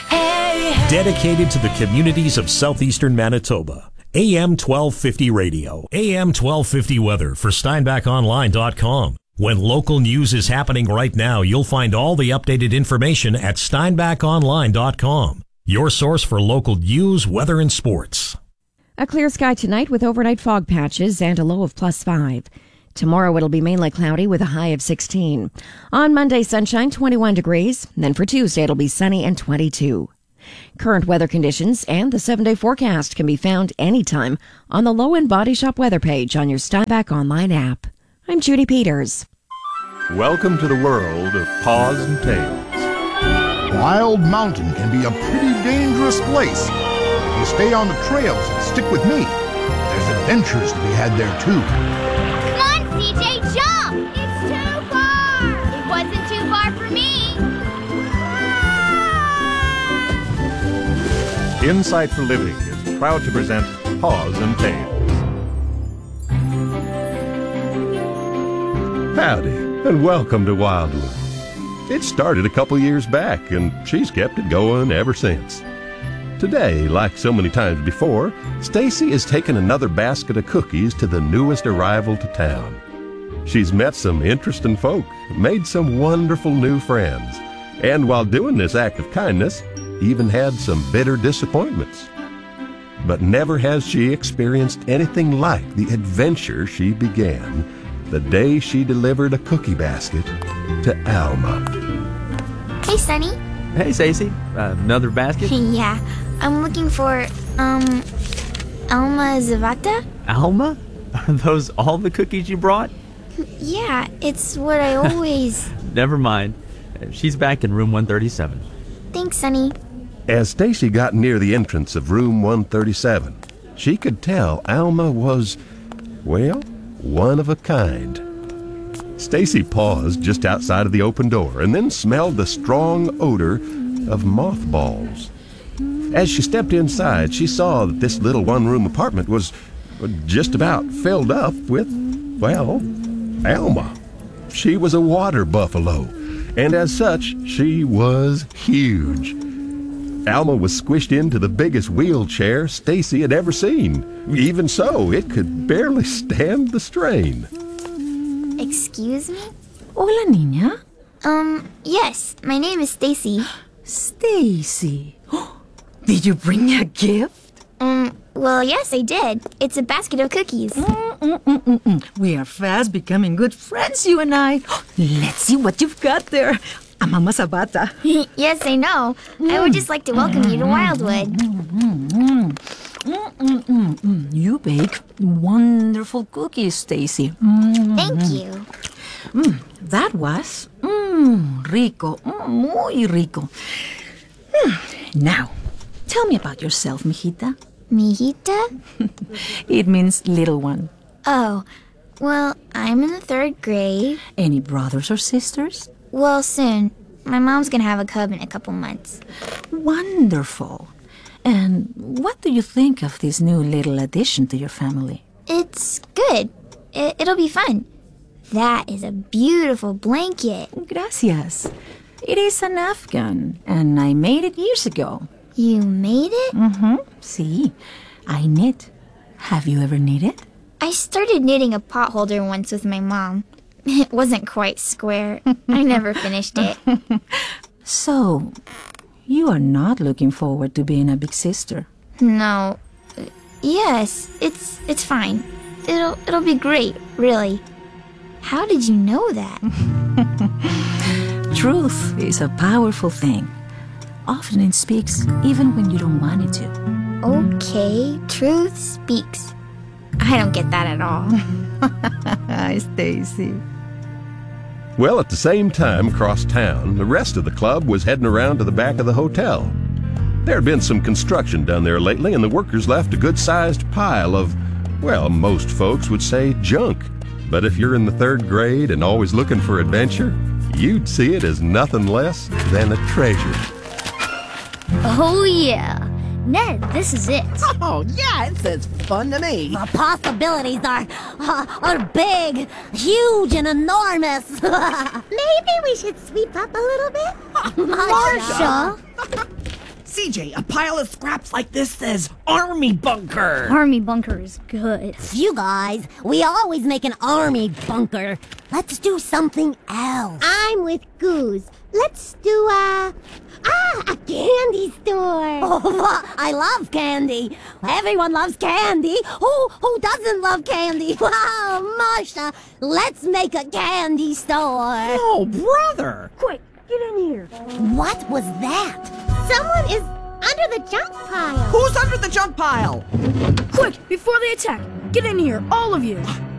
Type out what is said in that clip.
Hey, hey. Dedicated to the communities of southeastern Manitoba. AM 1250 radio. AM 1250 weather for SteinbachOnline.com. When local news is happening right now, you'll find all the updated information at SteinbachOnline.com. Your source for local news, weather, and sports. A clear sky tonight with overnight fog patches and a low of +5. Tomorrow it'll be mainly cloudy with a high of 16. On Monday, sunshine, 21 degrees. Then for Tuesday, it'll be sunny and 22. Current weather conditions and the 7-day forecast can be found anytime on the Low End Body Shop weather page on your Steinbach Online app. I'm Judy Peters. Welcome to the world of Paws and Tails. Wild Mountain can be a pretty dangerous place. If you stay on the trails and stick with me, there's adventures to be had there too. Come on, CJ, jump! It's too far! It wasn't too far for me! Insight for Living is proud to present Paws and Tails. Howdy, and welcome to Wildwood. It started a couple years back, and she's kept it going ever since. Today, like so many times before, Stacy has taken another basket of cookies to the newest arrival to town. She's met some interesting folk, made some wonderful new friends, and while doing this act of kindness, even had some bitter disappointments. But never has she experienced anything like the adventure she began the day she delivered a cookie basket to Alma. Hey, Sonny. Hey, Stacy. Another basket? Yeah, I'm looking for, Alma Zavata? Alma? Are those all the cookies you brought? Yeah, it's what I always... Never mind. She's back in room 137. Thanks, Sonny. As Stacy got near the entrance of room 137, she could tell Alma was, well, one of a kind. Stacy paused just outside of the open door and then smelled the strong odor of mothballs. As she stepped inside, she saw that this little one-room apartment was just about filled up with, well, Alma. She was a water buffalo, and as such, she was huge. Alma was squished into the biggest wheelchair Stacy had ever seen. Even so, it could barely stand the strain. Excuse me? Hola, niña. Yes, my name is Stacy. Stacy. Did you bring a gift? Well, yes, I did. It's a basket of cookies. We are fast becoming good friends, you and I. Let's see what you've got there. Mama Zapata. Yes, I know. I would just like to welcome you to Wildwood. You bake wonderful cookies, Stacy. Thank you. That was rico, muy rico. Now, tell me about yourself, mijita. Mijita? It means little one. Oh, well, I'm in the 3rd grade. Any brothers or sisters? Well, soon. My mom's gonna have a cub in a couple months. Wonderful. And what do you think of this new little addition to your family? It's good. It'll be fun. That is a beautiful blanket. Gracias. It is an Afghan, and I made it years ago. You made it? See, I knit. Have you ever knitted? I started knitting a pot holder once with my mom. It wasn't quite square. I never finished it. So, you are not looking forward to being a big sister? No. Yes, it's fine. It'll be great, really. How did you know that? Truth is a powerful thing. Often it speaks even when you don't want it to. Okay, truth speaks. I don't get that at all. Hi, Stacy. Well, at the same time across town, the rest of the club was heading around to the back of the hotel. There had been some construction done there lately, and the workers left a good-sized pile of, well, most folks would say junk. But if you're in the 3rd grade and always looking for adventure, you'd see it as nothing less than a treasure. Oh, yeah. Ned, this is it. Oh, yeah, it says fun to me. The possibilities are big, huge, and enormous. Maybe we should sweep up a little bit? Marsha! CJ, a pile of scraps like this says Army Bunker. Army bunker is good. You guys, we always make an army bunker. Let's do something else. I'm with Goose. Let's do a candy store. Oh, I love candy. Everyone loves candy. Who doesn't love candy? Wow, Marsha, let's make a candy store. Oh, brother. Quick, get in here. What was that? Someone is under the junk pile. Who's under the junk pile? Quick, before they attack. Get in here, all of you.